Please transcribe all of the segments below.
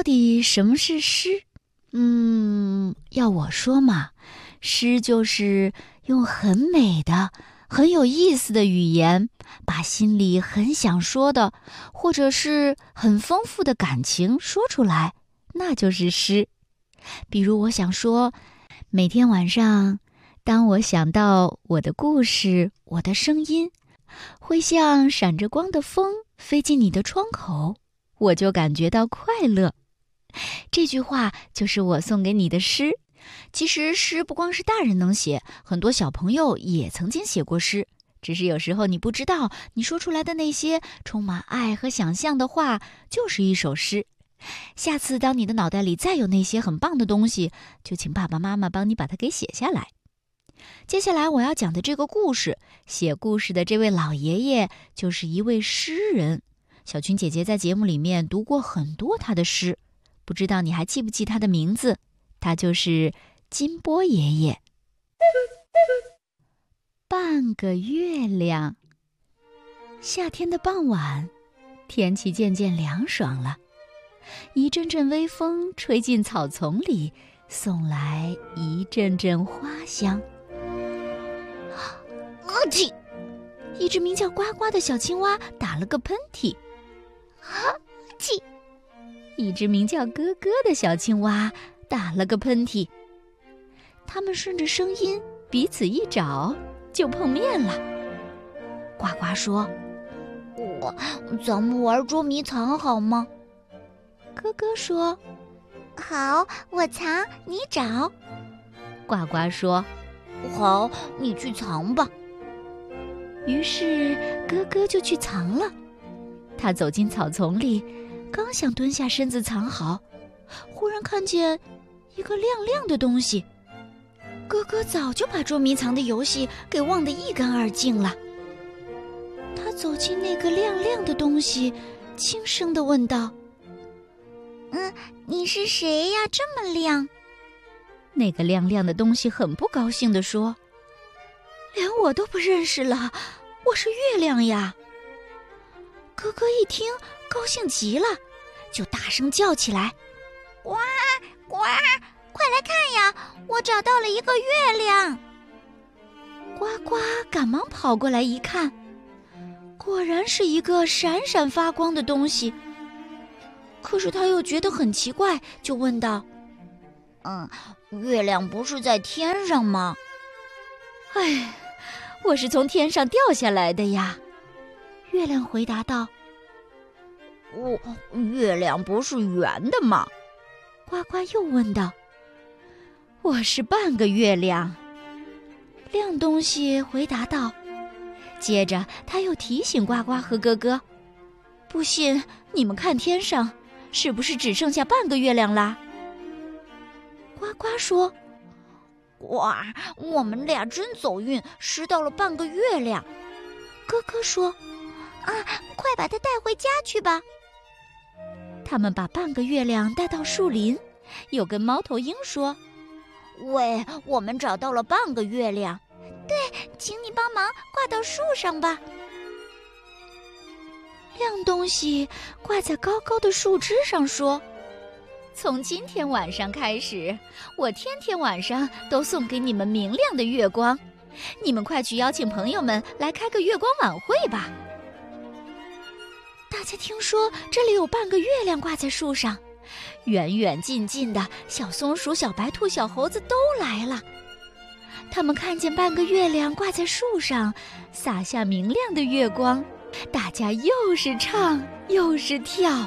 底什么是诗？要我说嘛，诗就是用很美的、很有意思的语言，把心里很想说的，或者是很丰富的感情说出来，那就是诗。比如我想说，每天晚上，当我想到我的故事，我的声音，会像闪着光的风飞进你的窗口，我就感觉到快乐。这句话就是我送给你的诗。其实诗不光是大人能写，很多小朋友也曾经写过诗，只是有时候你不知道，你说出来的那些充满爱和想象的话，就是一首诗。下次当你的脑袋里再有那些很棒的东西，就请爸爸妈妈帮你把它给写下来。接下来我要讲的这个故事，写故事的这位老爷爷就是一位诗人。小群姐姐在节目里面读过很多他的诗，不知道你还记不记他的名字？他就是金波爷爷。半个月亮。夏天的傍晚，天气渐渐凉爽了，一阵阵微风吹进草丛里，送来一阵阵花香。一只名叫呱呱的小青蛙打了个喷嚏。一只名叫咯咯的小青蛙打了个喷嚏。它们顺着声音彼此一找，就碰面了。呱呱说：咱们玩捉迷藏好吗？咯咯说：好，我藏，你找。呱呱说：好，你去藏吧。于是咯咯就去藏了。他走进草丛里，刚想蹲下身子藏好，忽然看见一个亮亮的东西。咯咯早就把捉迷藏的游戏给忘得一干二净了。他走进那个亮亮的东西，轻声地问道：你是谁呀？这么亮？那个亮亮的东西很不高兴地说：连我都不认识了，我是月亮呀。咯咯一听，高兴极了，就大声叫起来：呱呱，快来看呀，我找到了一个月亮。呱呱赶忙跑过来一看，果然是一个闪闪发光的东西。可是他又觉得很奇怪，就问道：月亮不是在天上吗？我是从天上掉下来的呀。月亮回答道：月亮不是圆的吗？呱呱又问道：我是半个月亮。亮东西回答道。接着他又提醒呱呱和咯咯：不信你们看天上，是不是只剩下半个月亮啦？呱呱说：哇，我们俩真走运，拾到了半个月亮。咯咯说：快把它带回家去吧。他们把半个月亮带到树林，又跟猫头鹰说：喂，我们找到了半个月亮。对，请你帮忙挂到树上吧。亮东西挂在高高的树枝上说：从今天晚上开始，我天天晚上都送给你们明亮的月光，你们快去邀请朋友们来开个月光晚会吧。大家听说这里有半个月亮挂在树上，远远近近的小松鼠、小白兔、小猴子都来了。他们看见半个月亮挂在树上，洒下明亮的月光，大家又是唱又是跳。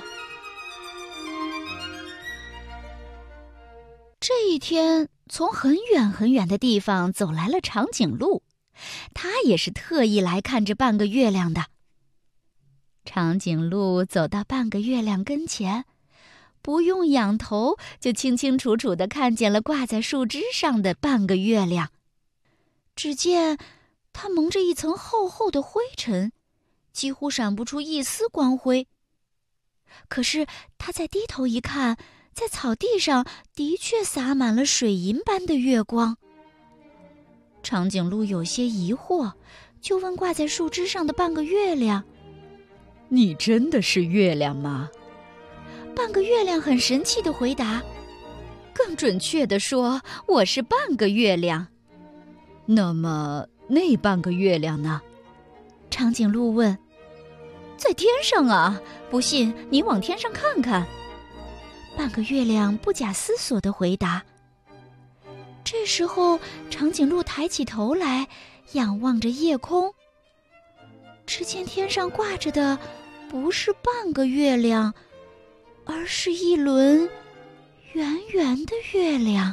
这一天，从很远很远的地方走来了长颈鹿，他也是特意来看这半个月亮的。长颈鹿走到半个月亮跟前，不用仰头就清清楚楚地看见了挂在树枝上的半个月亮。只见它蒙着一层厚厚的灰尘，几乎闪不出一丝光辉。可是他再低头一看，在草地上的确洒满了水银般的月光。长颈鹿有些疑惑，就问挂在树枝上的半个月亮：你真的是月亮吗？ 半个月亮很神气地回答：“更准确地说，我是半个月亮。” 那么那半个月亮呢？ 长颈鹿问。在天上啊，不信你往天上看看。半个月亮不假思索地回答。这时候，长颈鹿抬起头来，仰望着夜空。只见天上挂着的不是半个月亮，而是一轮圆圆的月亮。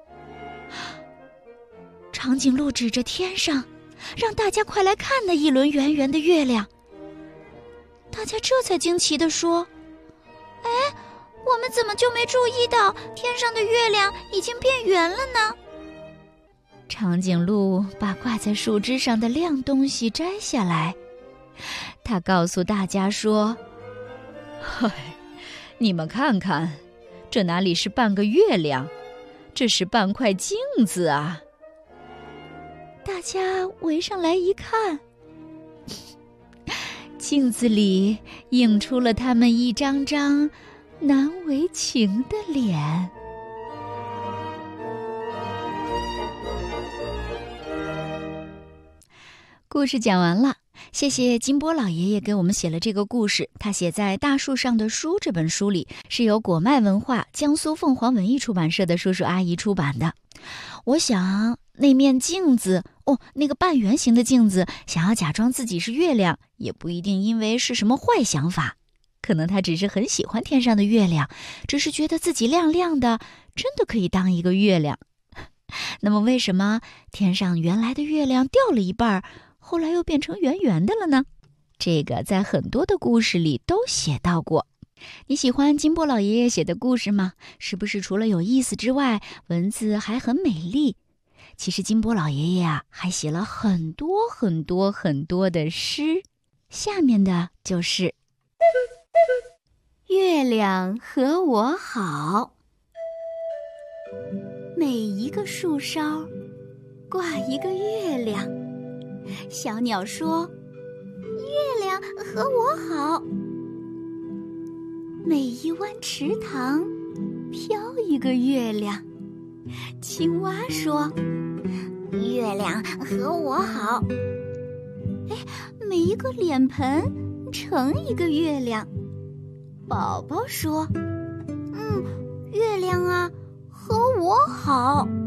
长颈鹿指着天上，让大家快来看那一轮圆圆的月亮。大家这才惊奇地说：“哎，我们怎么就没注意到天上的月亮已经变圆了呢？”长颈鹿把挂在树枝上的亮东西摘下来，他告诉大家说：“ 嗨，你们看看，这哪里是半个月亮，这是半块镜子啊！” 大家围上来一看，镜子里映出了他们一张张难为情的脸。故事讲完了，谢谢金波老爷爷给我们写了这个故事。他写在《大树上的书》这本书里，是由果麦文化、江苏凤凰文艺出版社的叔叔阿姨出版的。我想那面镜子，那个半圆形的镜子，想要假装自己是月亮，也不一定因为是什么坏想法，可能他只是很喜欢天上的月亮，只是觉得自己亮亮的，真的可以当一个月亮。那么为什么天上原来的月亮掉了一半，后来又变成圆圆的了呢？这个在很多的故事里都写到过。你喜欢金波老爷爷写的故事吗？是不是除了有意思之外，文字还很美丽？其实金波老爷爷还写了很多很多很多的诗，下面的就是月亮和我好。每一个树梢挂一个月亮，小鸟说：“月亮和我好。”每一湾池塘飘一个月亮，青蛙说：“月亮和我好。”每一个脸盆盛一个月亮，宝宝说：“月亮啊，和我好。”